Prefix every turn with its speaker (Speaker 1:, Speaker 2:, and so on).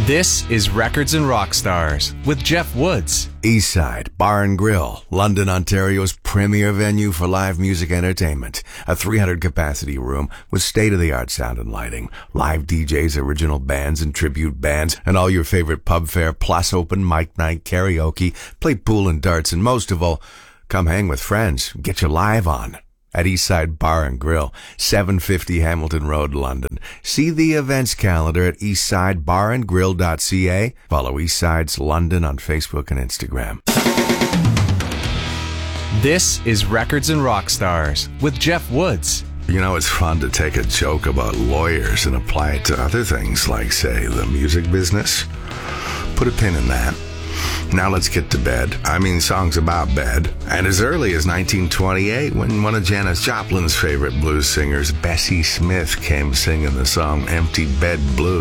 Speaker 1: This is Records and Rockstars with Jeff Woods.
Speaker 2: Eastside Bar and Grill, London, Ontario's premier venue for live music entertainment. A 300-capacity room with state-of-the-art sound and lighting, live DJs, original bands and tribute bands, and all your favorite pub fare, plus open mic night, karaoke, play pool and darts, and most of all, come hang with friends, get you live on. At Eastside Bar and Grill, 750 Hamilton Road, London. See the events calendar at eastsidebarandgrill.ca. Follow Eastside's London on Facebook and Instagram.
Speaker 1: This is Records and Rockstars with Jeff Woods.
Speaker 2: You know, it's fun to take a joke about lawyers and apply it to other things like, say, the music business. Put a pin in that. Now let's get to bed. I mean, songs about bed. And as early as 1928, when one of Janis Joplin's favorite blues singers, Bessie Smith, came singing the song Empty Bed Blues.